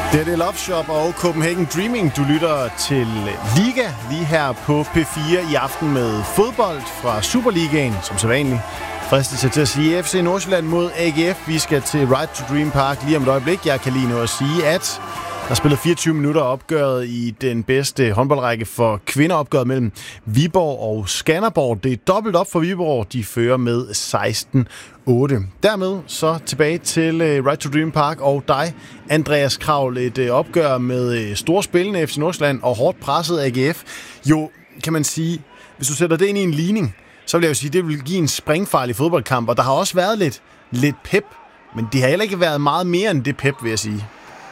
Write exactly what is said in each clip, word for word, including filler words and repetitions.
Det er det Love Shop og Copenhagen Dreaming. Du lytter til Liga lige her på P fire i aften med fodbold fra Superligaen, som så vanligt. Fristes til at sige F C Nordsjælland mod A G F. Vi skal til Right to Dream Park lige om et øjeblik. Jeg kan lige nå at sige, at der er spillet fireogtyve minutter opgøret i den bedste håndboldrække for kvinder, opgøret mellem Viborg og Skanderborg. Det er dobbelt op for Viborg. De fører med seksten otte. Dermed så tilbage til uh, Right to Dream Park og dig, Andreas Kravl. Et uh, opgør med uh, storspillende F C Nordsjælland og hårdt presset A G F. Jo, kan man sige, hvis du sætter det ind i en ligning, så vil jeg jo sige, at det vil give en springfarlig fodboldkamp. Og der har også været lidt, lidt pep, men det har heller ikke været meget mere end det pep, vil jeg sige.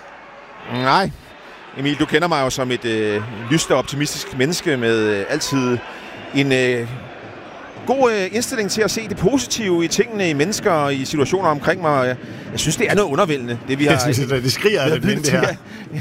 Nej. Emil, du kender mig jo som et øh, lyst og optimistisk menneske med øh, altid en øh, god øh, indstilling til at se det positive i tingene, i mennesker og i situationer omkring mig. Jeg, jeg synes, det er noget undervældende, det vi har... Jeg synes, det skriger af det, det her.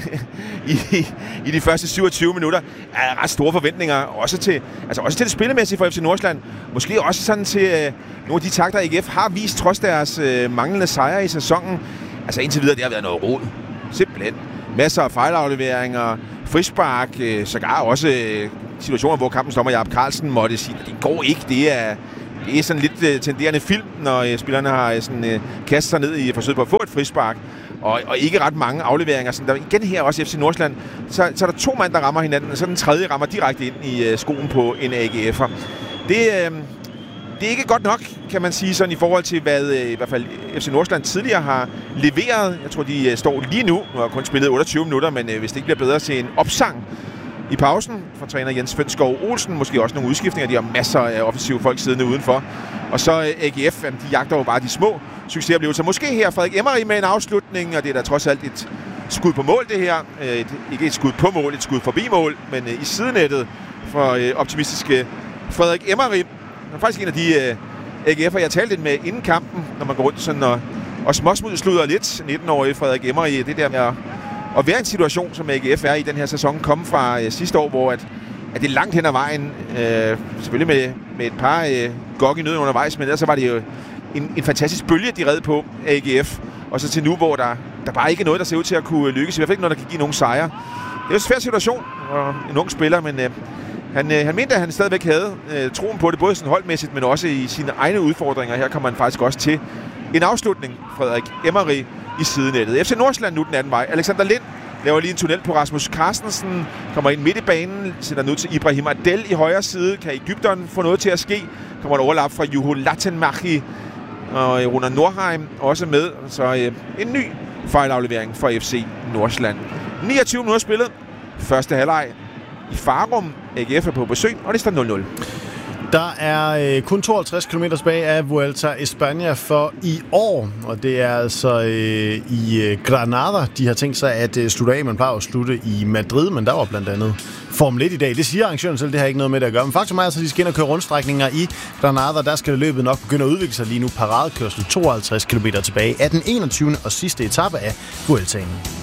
I, i, I de første syvogtyve minutter er ret store forventninger, også til, altså også til det spillemæssige for F C Nordsjælland. Måske også sådan til øh, nogle af de takter, A G F har vist, trods deres øh, manglende sejre i sæsonen. Altså indtil videre, det har været noget rod. Simpelthen. Masser af fejlafleveringer, frispark, øh, sågar også øh, situationer, hvor kampens dommer Jakob Carlsen måtte sige, at det går ikke. Det er, det er sådan lidt øh, tenderende film, når øh, spillerne har øh, sådan, øh, kastet sig ned i forsøget på at få et frispark. Og, og ikke ret mange afleveringer. Sådan, der, igen her også F C Nordsjælland, så, så er der to mand, der rammer hinanden, og så den tredje rammer direkte ind i øh, skoen på en A G F'er. Det øh, Det er ikke godt nok, kan man sige, sådan i forhold til, hvad øh, i hvert fald F C Nordsjælland tidligere har leveret. Jeg tror, de øh, står lige nu, nu har kun spillet otteogtyve minutter, men øh, hvis det ikke bliver bedre til en opsang i pausen fra træner Jens Fønskov Olsen, måske også nogle udskiftninger, de har masser af offensive folk siddende udenfor. Og så øh, A G F, øh, de jagter jo bare de små succesoplevelser. Måske her Frederik Emery med en afslutning, og det er da trods alt et skud på mål, det her. Øh, et, ikke et skud på mål, et skud forbi mål, men øh, i sidenettet for øh, optimistiske Frederik Emery. Han er faktisk en af de øh, A G F'er, jeg talte lidt med inden kampen, når man går rundt sådan og, og småsmudsluder lidt. nitten-årige Frederik Emery, det der med at, at være i en situation, som A G F er i den her sæson, komme fra øh, sidste år, hvor at, at det er langt hen ad vejen. Øh, selvfølgelig med, med et par øh, gok i nøden undervejs, men ellers så var det jo en, en fantastisk bølge, de red på A G F. Og så til nu, hvor der, der bare ikke er noget, der ser ud til at kunne lykkes. I hvert fald ikke noget, der kan give nogen sejre. Det er jo en svær situation, og en ung spiller, men... Øh, Han, øh, han mente, at han stadigvæk havde øh, troen på det, både sådan holdmæssigt, men også i sine egne udfordringer. Her kommer han faktisk også til en afslutning, Frederik Emery i sidenettet. F C Nordsjælland nu den anden vej. Alexander Lind laver lige en tunnel på Rasmus Carstensen, kommer ind midt i banen, sender nu til Ibrahim Adel i højre side. Kan Egypteren få noget til at ske? Kommer et overlap fra Juho Lattenmachi og øh, Runar Nordheim også med. Så øh, en ny fejlaflevering for F C Nordsjælland. niogtyve minutter spillet. Første halvleg i Farum. A G F er på besøg, og det står nul nul. Der er øh, kun tooghalvtreds kilometer tilbage af Vuelta España for i år, og det er altså øh, i øh, Granada, de har tænkt sig at øh, slutte af. Man plejer at slutte i Madrid, men der var blandt andet Formel et i dag. Det siger arrangøren selv, det har ikke noget med det at gøre. Men faktum er altså, at de skal ind og køre rundstrækninger i Granada. Der skal løbet nok begynde at udvikle sig lige nu. Paradekørsel tooghalvtreds kilometer tilbage af den enogtyvende og sidste etape af Vueltaen.